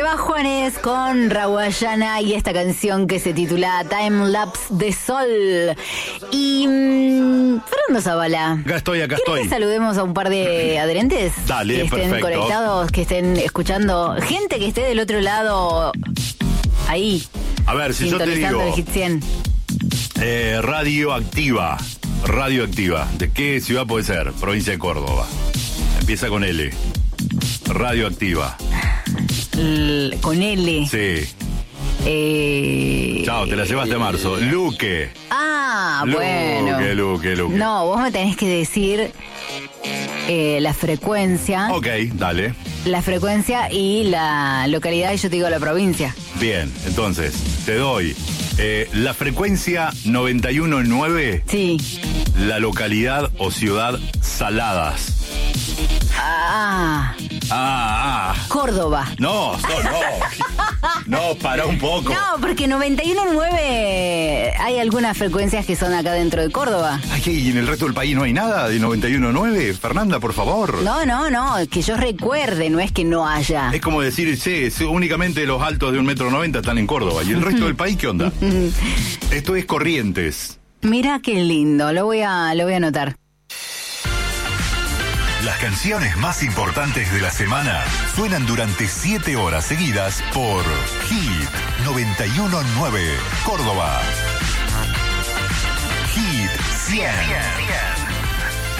va Juanes con Rawayana y esta canción que se titula Time Lapse de Sol. Y Fernando Zavala, Acá estoy. ¿quieres que saludemos a un par de adherentes? Dale, que estén perfecto. conectados, que estén escuchando, gente que esté del otro lado, ahí. A ver, si yo te sintonizando digo el Hit 100. Radioactiva. ¿De qué ciudad puede ser? Provincia de Córdoba. Empieza con L. Radioactiva. Con L. Sí. Chao, te la llevaste a marzo. Luque. Bueno. Luque. No, vos me tenés que decir la frecuencia. Ok, dale. La frecuencia y la localidad, y yo te digo la provincia. Bien, entonces, te doy la frecuencia 91.9. Sí. La localidad o ciudad Saladas. Córdoba. No. No, para un poco. No, porque 91.9 hay algunas frecuencias que son acá dentro de Córdoba. Ay, ¿y en el resto del país no hay nada de 91.9? Fernanda, por favor. No, que yo recuerde, no es que no haya. Es como decir, únicamente los altos de 1,90 m están en Córdoba. ¿Y el resto del país qué onda? Esto es Corrientes. Mira qué lindo, lo voy a anotar. Las canciones más importantes de la semana suenan durante 7 horas seguidas por Hit 91.9 Córdoba. Hit 100.